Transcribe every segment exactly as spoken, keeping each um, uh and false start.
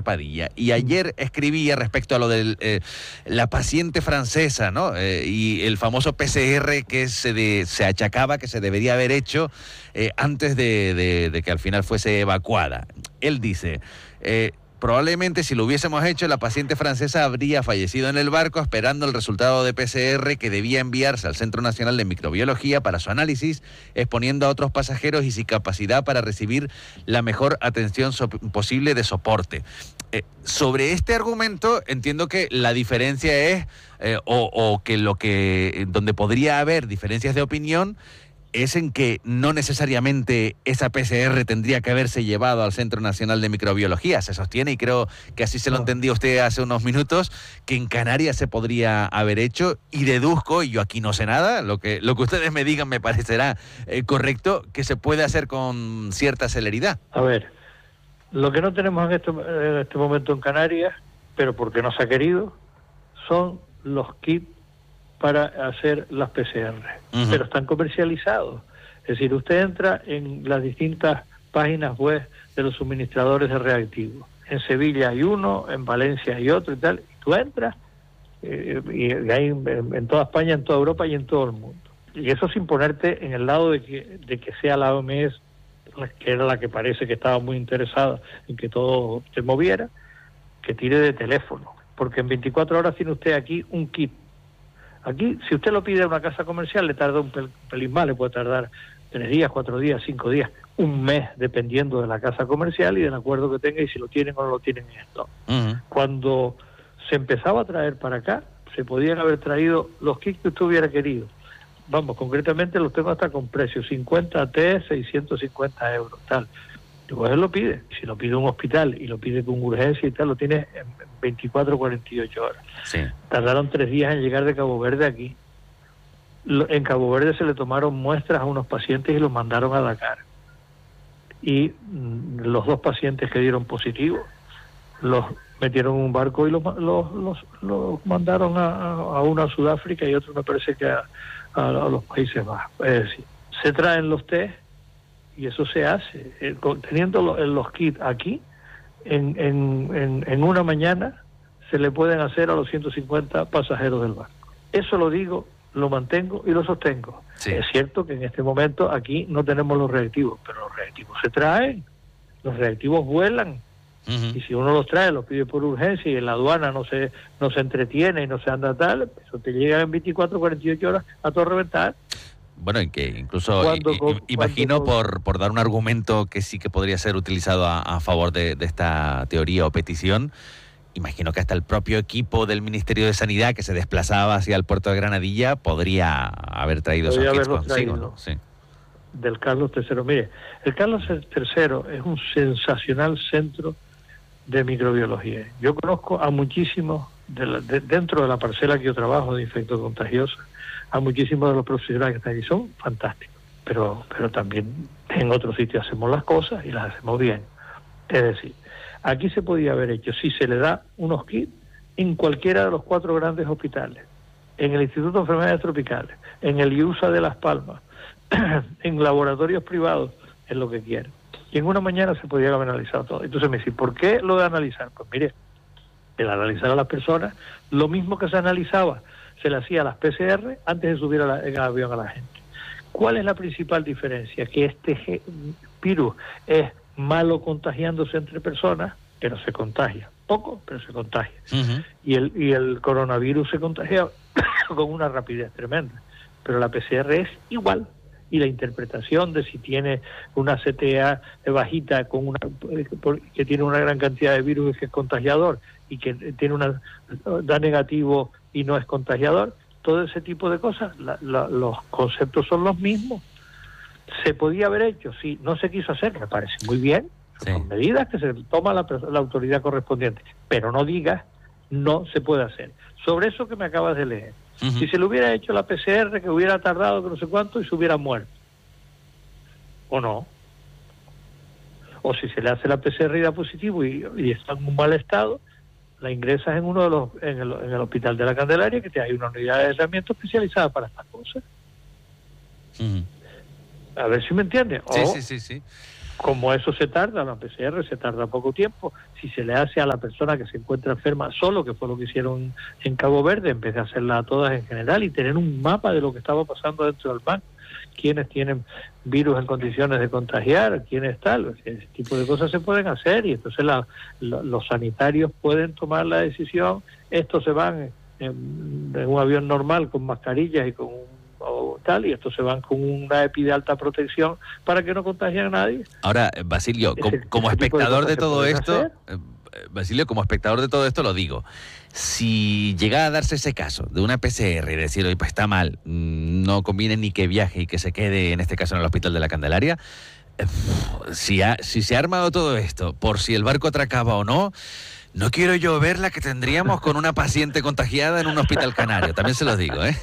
Padilla. Y ayer escribía respecto a lo de eh, la paciente francesa, ¿no? Eh, y el famoso P C R que se, de, se achacaba que se debería haber hecho eh, antes de, de, de que al final fuese evacuada. Él dice... Eh, Probablemente si lo hubiésemos hecho, la paciente francesa habría fallecido en el barco esperando el resultado de P C R que debía enviarse al Centro Nacional de Microbiología para su análisis, exponiendo a otros pasajeros y sin capacidad para recibir la mejor atención so- posible de soporte. Eh, sobre este argumento, entiendo que la diferencia es, eh, o, o que lo que, donde podría haber diferencias de opinión, es en que no necesariamente esa P C R tendría que haberse llevado al Centro Nacional de Microbiología. Se sostiene, y creo que así se lo entendía usted hace unos minutos, que en Canarias se podría haber hecho, y deduzco, y yo aquí no sé nada, lo que, lo que ustedes me digan me parecerá eh, correcto, que se puede hacer con cierta celeridad. A ver, lo que no tenemos en este, en este momento en Canarias, pero porque no se ha querido, son los kits para hacer las P C R, uh-huh. pero están comercializados. Es decir, usted entra en las distintas páginas web de los suministradores de reactivos. En Sevilla hay uno, en Valencia hay otro y tal. Y tú entras, eh, y hay en, en toda España, en toda Europa y en todo el mundo. Y eso sin ponerte en el lado de que, de que sea la O M S, que era la que parece que estaba muy interesada en que todo se moviera, que tire de teléfono. Porque en veinticuatro horas tiene usted aquí un kit. Aquí, si usted lo pide a una casa comercial, le tarda un pel- pelín más, le puede tardar tres días, cuatro días, cinco días, un mes, dependiendo de la casa comercial y del acuerdo que tenga y si lo tienen o no lo tienen en esto. Uh-huh. Cuando se empezaba a traer para acá, se podían haber traído los kits que usted hubiera querido. Vamos, concretamente los tengo hasta con precio, cincuenta T, seiscientos cincuenta euros, tal. Luego él lo pide, si lo pide un hospital y lo pide con urgencia y tal, lo tiene en veinticuatro, cuarenta y ocho horas. Sí. Tardaron tres días en llegar de Cabo Verde aquí. En Cabo Verde se le tomaron muestras a unos pacientes y los mandaron a Dakar. Y mmm, los dos pacientes que dieron positivo, los metieron en un barco y los, los, los, los mandaron a, a uno a Sudáfrica y otro me parece que a, a, a los Países Bajos. Es decir, se traen los test y eso se hace. Eh, teniendo los, los kits aquí, en, en, en, en una mañana se le pueden hacer a los ciento cincuenta pasajeros del barco. Eso lo digo, lo mantengo y lo sostengo. Sí. Es cierto que en este momento aquí no tenemos los reactivos, pero los reactivos se traen, los reactivos vuelan. Uh-huh. Y si uno los trae, los pide por urgencia y en la aduana no se no se entretiene y no se anda tal, eso te llega en veinticuatro, cuarenta y ocho horas a todo reventar. Bueno, y que incluso cuando, i, i, imagino cuando, por, por dar un argumento que sí que podría ser utilizado a, a favor de, de esta teoría o petición, imagino que hasta el propio equipo del Ministerio de Sanidad que se desplazaba hacia el puerto de Granadilla podría haber traído esos kits consigo, ¿no? Sí. Del Carlos tercero. Mire, el Carlos tercero es un sensacional centro de microbiología. Yo conozco a muchísimos, de la, de, dentro de la parcela que yo trabajo de infectos contagiosos, a muchísimos de los profesionales que están allí, son fantásticos, pero pero también en otros sitios hacemos las cosas y las hacemos bien. Es decir, aquí se podía haber hecho, si se le da unos kits, en cualquiera de los cuatro grandes hospitales, en el Instituto de Enfermedades Tropicales, en el I U S A de Las Palmas, en laboratorios privados, en lo que quieran. Y en una mañana se podía haber analizado todo. Entonces me dice, ¿por qué lo de analizar? Pues mire, el analizar a las personas, lo mismo que se analizaba, se le hacía a las P C R antes de subir a la, en el avión a la gente. ¿Cuál es la principal diferencia? Que este virus es malo contagiándose entre personas, pero se contagia. Poco, pero se contagia. Uh-huh. Y el y el coronavirus se contagia con una rapidez tremenda. Pero la P C R es igual. Y la interpretación de si tiene una C T A bajita con una que tiene una gran cantidad de virus que es contagiador y que tiene una da negativo y no es contagiador, todo ese tipo de cosas, la, la, los conceptos son los mismos. Se podía haber hecho, sí, no se quiso hacer, me parece muy bien, sí. Son medidas que se toma la, la autoridad correspondiente, pero no digas no se puede hacer. Sobre eso que me acabas de leer, uh-huh. Si se le hubiera hecho la P C R, que hubiera tardado que no sé cuánto y se hubiera muerto, o no, o si se le hace la P C R y da positivo y, y está en un mal estado, la ingresas en uno de los en el, en el hospital de la Candelaria, que te hay una unidad de aislamiento especializada para estas cosas. Uh-huh. A ver si me entiendes. Sí, o, sí, sí, sí. Como eso se tarda, la P C R se tarda poco tiempo. Si se le hace a la persona que se encuentra enferma solo, que fue lo que hicieron en Cabo Verde, en vez de hacerla a todas en general y tener un mapa de lo que estaba pasando dentro del banco, quiénes tienen virus en condiciones de contagiar, quiénes tal, ese tipo de cosas se pueden hacer y entonces la, la, los sanitarios pueden tomar la decisión. Estos se van en, en un avión normal con mascarillas y con un o tal, y estos se van con una EPI de alta protección para que no contagien a nadie. Ahora, Basilio, como, como espectador de todo esto, eh, Basilio, como espectador de todo esto lo digo, si llega a darse ese caso de una P C R y decir, oye, pues está mal, no conviene ni que viaje y que se quede, en este caso, en el Hospital de la Candelaria, eh, si, ha, si se ha armado todo esto, por si el barco atracaba o no, no quiero yo ver la que tendríamos con una paciente contagiada en un hospital canario, también se los digo, ¿eh?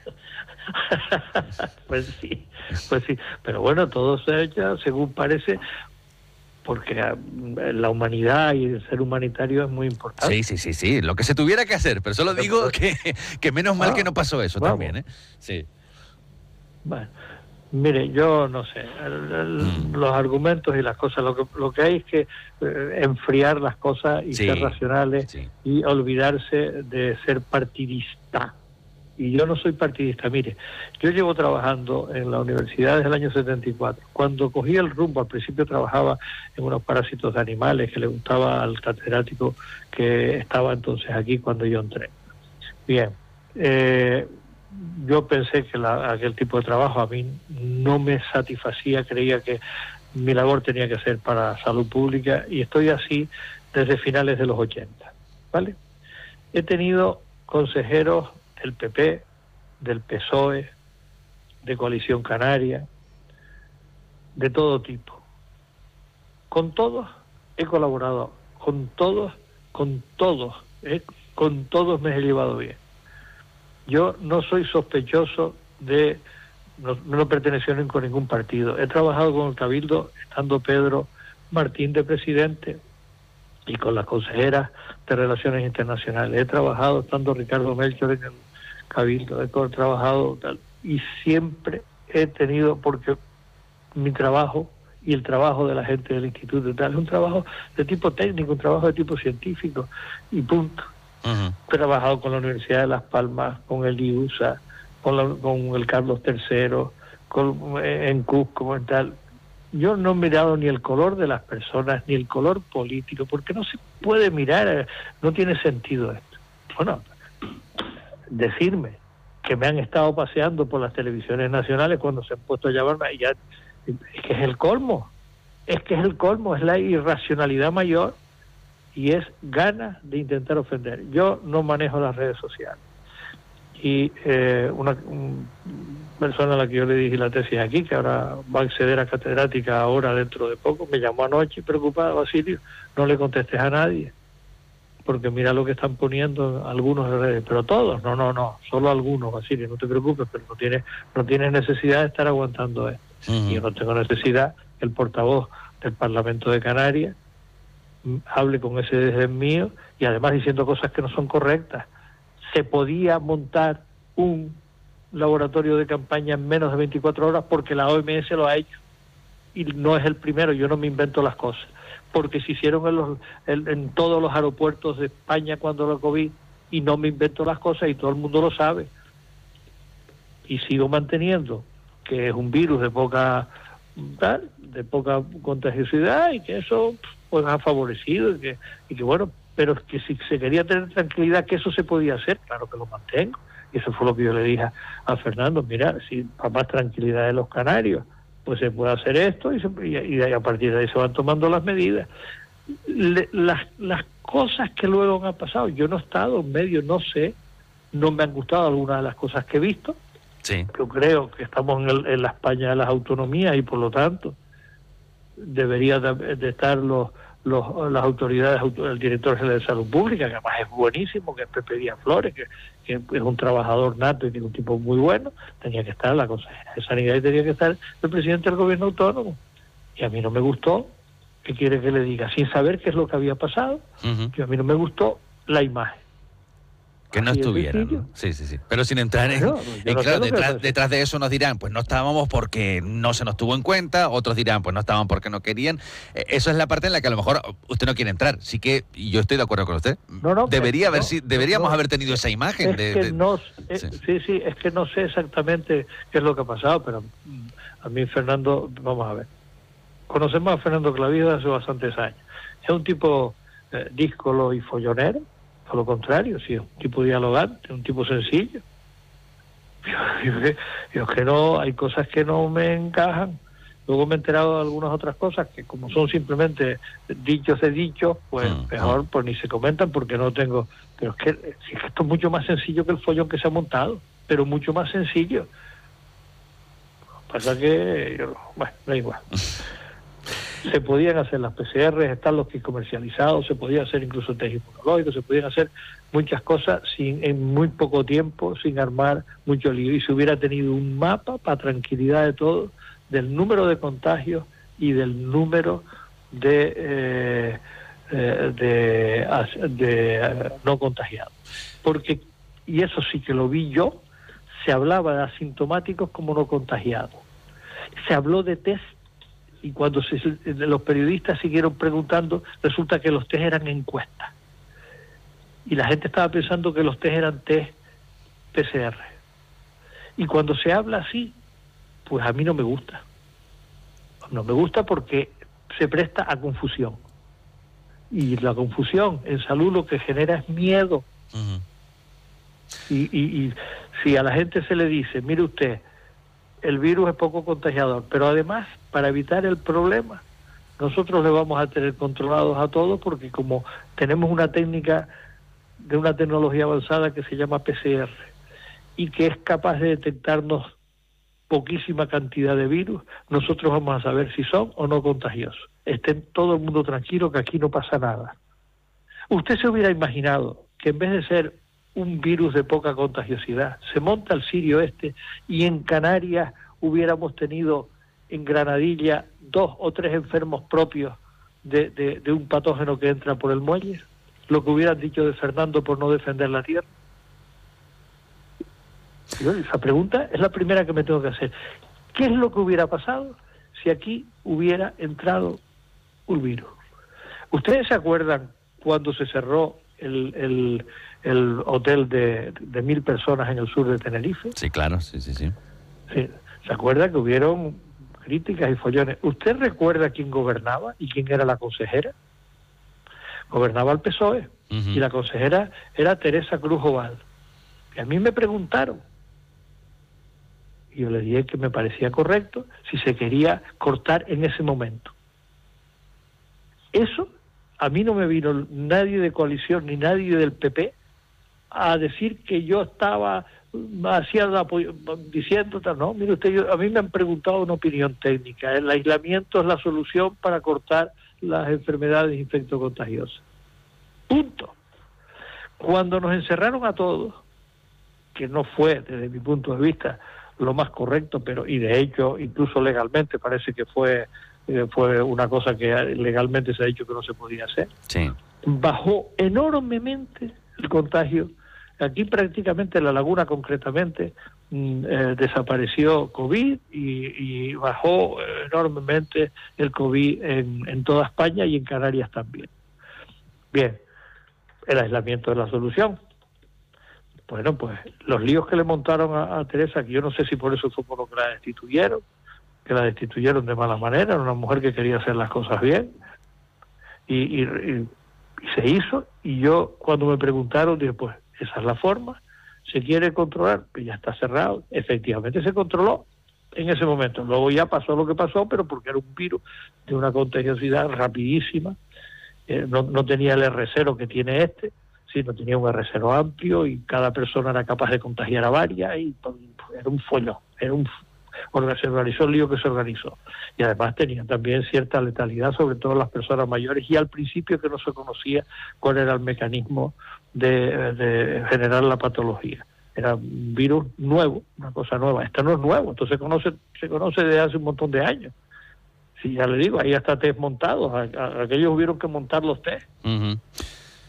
Pues sí, pues sí, pero bueno, todo se echa según parece, porque la humanidad y el ser humanitario es muy importante. Sí, sí, sí, sí, lo que se tuviera que hacer, pero solo digo que, que menos mal ah, que no pasó eso vamos. también, ¿eh? Sí. Bueno, mire, yo no sé, el, el, mm. los argumentos y las cosas, lo que lo que hay es que eh, enfriar las cosas y sí, ser racionales sí. y olvidarse de ser partidista. Y yo no soy partidista. Mire, yo llevo trabajando en la universidad desde el año setenta y cuatro. Cuando cogí el rumbo, al principio trabajaba en unos parásitos de animales que le gustaba al catedrático que estaba entonces aquí cuando yo entré. Bien, eh, yo pensé que la, aquel tipo de trabajo a mí no me satisfacía, creía que mi labor tenía que ser para salud pública y estoy así desde finales de los ochenta, ¿vale? He tenido consejeros del P P, del P S O E, de Coalición Canaria, de todo tipo. Con todos he colaborado, con todos, con todos, eh, con todos me he llevado bien. Yo no soy sospechoso de, no, no pertenecer con ningún partido. He trabajado con el Cabildo, estando Pedro Martín de presidente, y con las consejeras de Relaciones Internacionales. He trabajado estando Ricardo Melchor en el Cabildo, he trabajado tal, y siempre he tenido, porque mi trabajo y el trabajo de la gente del instituto y tal es un trabajo de tipo técnico, un trabajo de tipo científico y punto. Uh-huh. He trabajado con la Universidad de Las Palmas, con el I U S A, con, la, con el Carlos tercero, con, en Cusco, en tal. Yo no he mirado ni el color de las personas, ni el color político, porque no se puede mirar, no tiene sentido esto. Bueno, decirme que me han estado paseando por las televisiones nacionales cuando se han puesto a llamarme, ya, es que es el colmo, es que es el colmo, es la irracionalidad mayor y es ganas de intentar ofender. Yo no manejo las redes sociales y eh, una, una persona a la que yo le dije la tesis aquí, que ahora va a acceder a catedrática ahora dentro de poco, me llamó anoche preocupada, Basilio, no le contestes a nadie, porque mira lo que están poniendo algunos de redes, pero todos, no, no, no, solo algunos, Basilio, no te preocupes, pero no tienes, no tienes necesidad de estar aguantando esto. Uh-huh. Y yo no tengo necesidad que el portavoz del Parlamento de Canarias hable con ese desdén mío y además diciendo cosas que no son correctas. Se podía montar un laboratorio de campaña en menos de veinticuatro horas porque la O M S lo ha hecho y no es el primero, yo no me invento las cosas, porque se hicieron en, los, en, en todos los aeropuertos de España cuando la COVID y no me invento las cosas y todo el mundo lo sabe y sigo manteniendo que es un virus de poca tal, de poca contagiosidad y que eso pues ha favorecido y que, y que bueno, pero que si se quería tener tranquilidad que eso se podía hacer, claro que lo mantengo. Y eso fue lo que yo le dije a Fernando, mira, si para más tranquilidad de los canarios, pues se puede hacer esto y, se, y, y a partir de ahí se van tomando las medidas. Le, las, las cosas que luego han pasado, yo no he estado en medio, no sé, no me han gustado algunas de las cosas que he visto. Sí. Yo creo que estamos en, el, en la España de las autonomías y por lo tanto debería de, de estar los Los, las autoridades, el director general de Salud Pública, que además es buenísimo, que es Pepe Díaz Flores, que, que es un trabajador nato y que es un tipo muy bueno, tenía que estar la consejera de Sanidad y tenía que estar el presidente del gobierno autónomo. Y a mí no me gustó, ¿qué quiere que le diga? Sin saber qué es lo que había pasado, uh-huh. que a mí no me gustó la imagen. Que no estuvieran, ¿no? Sí, sí, sí. Pero sin entrar en... No, en no claro, detrás, detrás de eso nos dirán, pues no estábamos porque no se nos tuvo en cuenta, otros dirán, pues no estaban porque no querían. Eh, eso es la parte en la que a lo mejor usted no quiere entrar. Sí que, y yo estoy de acuerdo con usted, no, no, debería haber, no, si, deberíamos no, haber tenido esa imagen. Es de, que de, no, es, sí. sí, sí, es que no sé exactamente qué es lo que ha pasado, pero a mí Fernando, vamos a ver, conocemos a Fernando Clavijo hace bastantes años. Es un tipo eh, díscolo y follonero. A lo contrario, sí, es un tipo dialogante, un tipo sencillo. Yo, yo, yo que no, hay cosas que no me encajan. Luego me he enterado de algunas otras cosas que como son simplemente dichos de dichos, pues mm, mejor pues ni se comentan porque no tengo... Pero es que, es que esto es mucho más sencillo que el follón que se ha montado, pero mucho más sencillo. Pasa que, yo, bueno, da igual. Se podían hacer las P C R, están los kits comercializados, se podía hacer incluso test inmunológico, se podían hacer muchas cosas sin en muy poco tiempo, sin armar mucho lío. Y se hubiera tenido un mapa para tranquilidad de todos, del número de contagios y del número de, eh, eh, de, de eh, no contagiados. Porque, y eso sí que lo vi yo, se hablaba de asintomáticos como no contagiados. Se habló de test. Y cuando se, los periodistas siguieron preguntando, resulta que los test eran encuestas. Y la gente estaba pensando que los test eran test P C R. Y cuando se habla así, pues a mí no me gusta. No me gusta porque se presta a confusión. Y la confusión en salud lo que genera es miedo. Uh-huh. Y, y, y si a la gente se le dice, mire usted, el virus es poco contagiador, pero además, para evitar el problema, nosotros le vamos a tener controlados a todos porque como tenemos una técnica de una tecnología avanzada que se llama P C R y que es capaz de detectarnos poquísima cantidad de virus, nosotros vamos a saber si son o no contagiosos. Estén todo el mundo tranquilo que aquí no pasa nada. Usted se hubiera imaginado que en vez de ser un virus de poca contagiosidad, se monta el Sirio este y en Canarias hubiéramos tenido en Granadilla dos o tres enfermos propios de, de, de un patógeno que entra por el muelle, lo que hubieran dicho de Fernando por no defender la tierra. Y bueno, esa pregunta es la primera que me tengo que hacer. ¿Qué es lo que hubiera pasado si aquí hubiera entrado un virus? ¿Ustedes se acuerdan cuando se cerró el, el, el hotel de, de mil personas en el sur de Tenerife? Sí, claro, sí, sí, sí. Sí. ¿Se acuerda que hubieron críticas y follones? ¿Usted recuerda quién gobernaba y quién era la consejera? Gobernaba el P S O E, uh-huh. Y la consejera era Teresa Cruz Oval. Y a mí me preguntaron, y yo le dije que me parecía correcto si se quería cortar en ese momento. Eso, a mí no me vino nadie de coalición ni nadie del P P a decir que yo estaba haciendo, diciendo, no, mire usted, yo, a mí me han preguntado una opinión técnica. El aislamiento es la solución para cortar las enfermedades infectocontagiosas. Punto. Cuando nos encerraron a todos, que no fue, desde mi punto de vista, lo más correcto, pero y de hecho, incluso legalmente parece que fue eh, fue una cosa que legalmente se ha dicho que no se podía hacer. Sí. Bajó enormemente el contagio. Aquí prácticamente en La Laguna concretamente eh, desapareció COVID y, y bajó enormemente el COVID en, en toda España y en Canarias también. Bien, el aislamiento es la solución. Bueno, pues los líos que le montaron a, a Teresa, que yo no sé si por eso fue por lo que la destituyeron, que la destituyeron de mala manera, era una mujer que quería hacer las cosas bien, y, y, y, y se hizo, y yo cuando me preguntaron dije, pues esa es la forma, se quiere controlar, pues ya está cerrado. Efectivamente se controló en ese momento, luego ya pasó lo que pasó, pero porque era un virus de una contagiosidad rapidísima, eh, no, no tenía el erre cero que tiene este, sino tenía un erre cero amplio y cada persona era capaz de contagiar a varias, y pues, era un follón, era un se organizó el lío que se organizó, y además tenía también cierta letalidad, sobre todo las personas mayores, y al principio que no se conocía cuál era el mecanismo de, de generar la patología. Era un virus nuevo, una cosa nueva. Esto no es nuevo, entonces se conoce, se conoce desde hace un montón de años. Sí, ya le digo, ahí hasta test montados, a, a, aquellos hubieron que montar los test. Uh-huh. Pues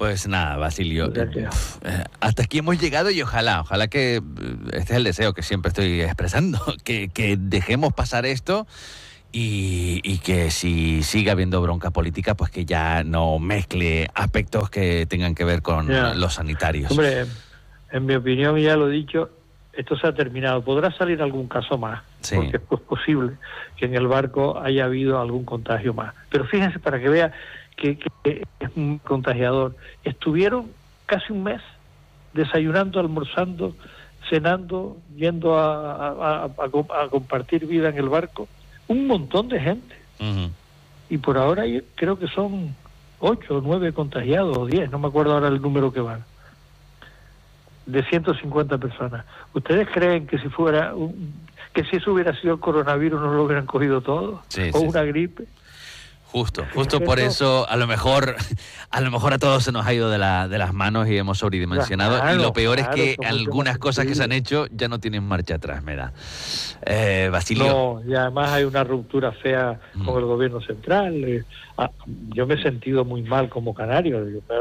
Pues nada, Basilio, O sea que- eh, hasta aquí hemos llegado y ojalá, ojalá que, eh, este es el deseo que siempre estoy expresando, que, que dejemos pasar esto y, y que si sigue habiendo bronca política, pues que ya no mezcle aspectos que tengan que ver con Ya. los sanitarios. Hombre, en mi opinión, ya lo he dicho, esto se ha terminado. Podrá salir algún caso más, Sí. porque es pues, posible que en el barco haya habido algún contagio más. Pero fíjense, para que vea que, que es un contagiador, estuvieron casi un mes desayunando, almorzando, cenando, yendo a, a, a, a co- a compartir vida en el barco, un montón de gente. Ujú. Y por ahora yo creo que son ocho o nueve contagiados, o diez, no me acuerdo ahora el número que van, de ciento cincuenta personas. ¿Ustedes creen que si fuera un- que si eso hubiera sido el coronavirus no lo hubieran cogido todo? Sí, o sí, una sí. gripe. Justo, justo por eso a lo mejor a lo mejor a todos se nos ha ido de, la, de las manos y hemos sobredimensionado. Claro, y lo peor claro, es que son mucho algunas más cosas que se han sensibles. hecho ya no tienen marcha atrás, me da. Eh, Basilio. No, y además hay una ruptura fea Mm. con el gobierno central. eh, ah, yo me he sentido muy mal como canario. Yo,